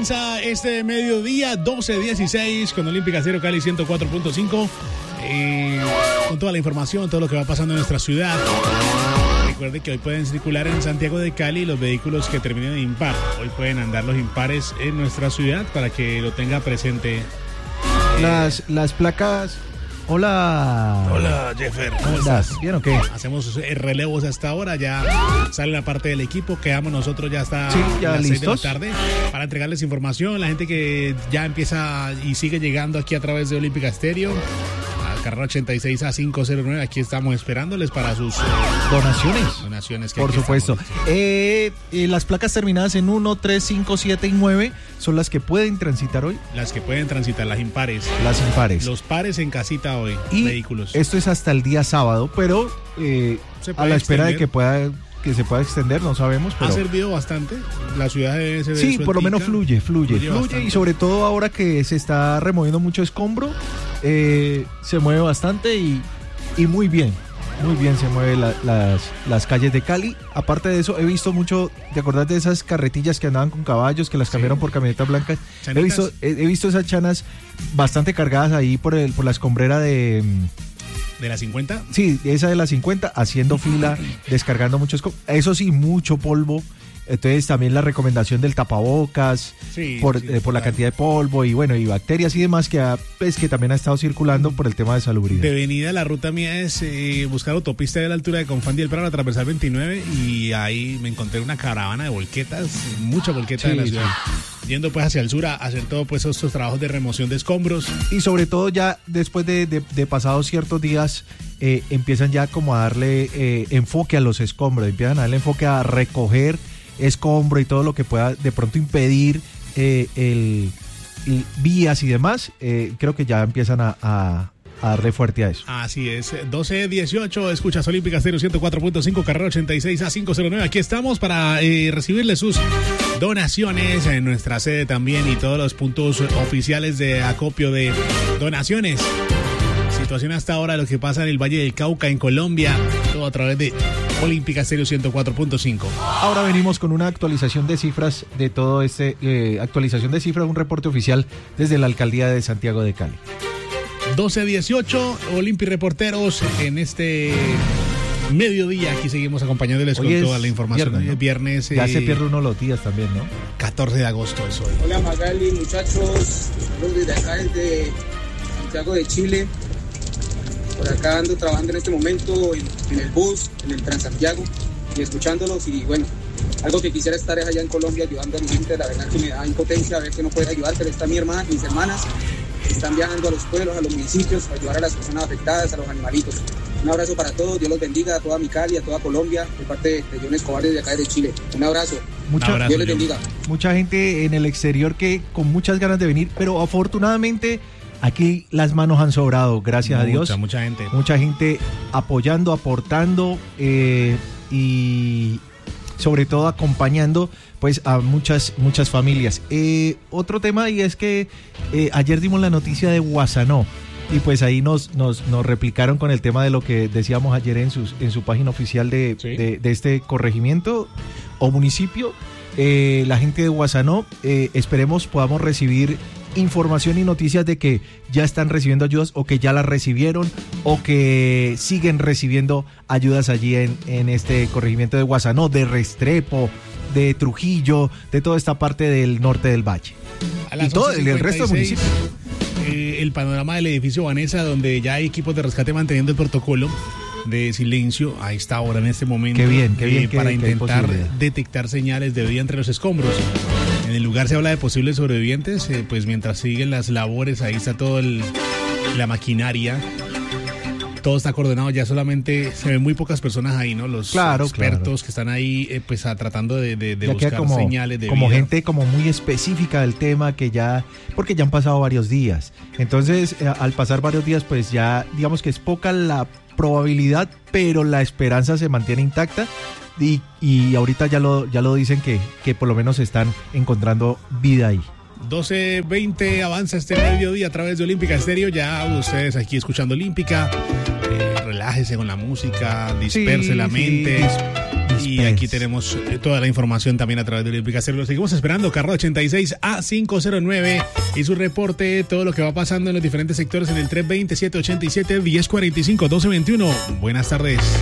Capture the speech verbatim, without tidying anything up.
avanza este mediodía, doce dieciséis, con Olímpica Estéreo Cali ciento cuatro punto cinco. Eh, con toda la información, todo lo que va pasando en nuestra ciudad. Recuerde que hoy pueden circular en Santiago de Cali los vehículos que terminen en impar. Hoy pueden andar los impares en nuestra ciudad para que lo tenga presente. Las, las placas... Hola. Hola, Jeffer. ¿Cómo estás? ¿Bien o qué? Hacemos relevos hasta ahora, ya sale la parte del equipo, quedamos nosotros ya hasta sí, ya las listos seis de la tarde para entregarles información. La gente que ya empieza y sigue llegando aquí a través de Olímpica Estéreo, al carrera ochenta y seis A quinientos nueve, aquí estamos esperándoles para sus donaciones. Donaciones que por supuesto. Eh, eh, las placas terminadas en uno, tres, cinco, siete y nueve son las que pueden transitar hoy. Las que pueden transitar, las impares. Las impares. Los pares en casita hoy, y vehículos. Esto es hasta el día sábado, pero eh, a la espera extender. de que pueda que se pueda extender, no sabemos. Pero... ha servido bastante. La ciudad debe ser. Sí, por lo menos fluye, fluye, fluye, fluye y sobre todo ahora que se está removiendo mucho escombro, eh, se mueve bastante y, y muy bien. Muy bien se mueven la, las, las calles de Cali. Aparte de eso, he visto mucho, ¿te acordás de esas carretillas que andaban con caballos, que las cambiaron sí. por camionetas blancas? He visto, he, he visto esas chanas bastante cargadas ahí por, el, por la escombrera de... ¿De la cincuenta? Sí, esa de la cincuenta, haciendo fila, descargando muchos... Eso sí, mucho polvo. Entonces también la recomendación del tapabocas sí, por, sí, eh, por la cantidad de polvo y bueno y bacterias y demás que, ha, pues, que también ha estado circulando por el tema de salubridad. De venida la ruta mía es eh, buscar autopista de la altura de Confandi del Prado, atravesar veintinueve y ahí me encontré una caravana de volquetas, mucha volqueta sí, de la ciudad. Sí. Yendo pues hacia el sur a hacer todo pues estos trabajos de remoción de escombros. Y sobre todo ya después de, de, de pasados ciertos días eh, empiezan ya como a darle eh, enfoque a los escombros, empiezan a darle enfoque a recoger escombro y todo lo que pueda de pronto impedir eh, el, el vías y demás, eh, creo que ya empiezan a, a, a darle fuerte a eso. Así es, doce dieciocho, escuchas Olímpica Estéreo ciento cuatro punto cinco, carrera ochenta y seis A quinientos nueve, aquí estamos para eh, recibirle sus donaciones en nuestra sede también y todos los puntos oficiales de acopio de donaciones. Situación hasta ahora, lo que pasa en el Valle del Cauca, en Colombia, todo a través de Olímpica Estéreo ciento cuatro punto cinco. Ahora venimos con una actualización de cifras de todo este, eh, actualización de cifras, un reporte oficial desde la Alcaldía de Santiago de Cali. doce dieciocho, Olympi Reporteros en este mediodía, aquí seguimos acompañándoles hoy con toda la información. Viernes, ¿no? viernes ya eh, se pierde uno los días también, ¿no? catorce de agosto es hoy. Hola Magali, muchachos, saludos desde acá desde Santiago de Chile. Por acá ando trabajando en este momento en, en el bus, en el Transantiago y escuchándolos y bueno, algo que quisiera estar es allá en Colombia ayudando a mi gente, la verdad que me da impotencia ver que no puede ayudar, pero está mi hermana, mis hermanas están viajando a los pueblos, a los municipios, a ayudar a las personas afectadas, a los animalitos. Un abrazo para todos, Dios los bendiga, a toda mi Cali, a toda Colombia, de parte de John Escobar desde acá de Chile. Un abrazo. Mucha, Un abrazo Dios les bendiga. Mucha gente en el exterior que con muchas ganas de venir, pero afortunadamente aquí las manos han sobrado, gracias mucha, a Dios. Mucha gente. Mucha gente apoyando, aportando eh, y sobre todo acompañando pues a muchas muchas familias. Eh, otro tema y es que eh, ayer dimos la noticia de Guasanó y pues ahí nos, nos, nos replicaron con el tema de lo que decíamos ayer en, sus, en su página oficial de, ¿sí? de, de este corregimiento o municipio. Eh, la gente de Guasanó, eh, esperemos podamos recibir información y noticias de que ya están recibiendo ayudas o que ya las recibieron o que siguen recibiendo ayudas allí en, en este corregimiento de Guasanó, de Restrepo, de Trujillo, de toda esta parte del norte del valle. Y todo el, el resto del municipio. Eh, el panorama del edificio Vanessa, donde ya hay equipos de rescate manteniendo el protocolo de silencio a esta hora, en este momento. Qué bien, qué bien. Eh, para qué, intentar qué detectar señales de vida entre los escombros. En el lugar se habla de posibles sobrevivientes, eh, pues mientras siguen las labores, ahí está toda la maquinaria. Todo está coordinado, ya solamente se ven muy pocas personas ahí, ¿no? Los claro, expertos claro. que están ahí eh, pues a, tratando de, de, de ya buscar como, señales de como vida. gente como muy específica del tema que ya, porque ya han pasado varios días. Entonces, eh, al pasar varios días, pues ya digamos que es poca la probabilidad, pero la esperanza se mantiene intacta. Y, y ahorita ya lo, ya lo dicen que, que por lo menos están encontrando vida ahí. doce veinte avanza este mediodía a través de Olímpica Estéreo. Ya ustedes aquí escuchando Olímpica. Eh, relájese con la música, disperse sí, la mente. Sí, dis- Y aquí tenemos toda la información también a través de Olímpica Estéreo. Seguimos esperando Carro ochenta y seis A cinco cero nueve y su reporte, todo lo que va pasando en los diferentes sectores en el tres dos cero, siete ocho siete, uno cero cuatro cinco, uno dos dos uno. Buenas tardes.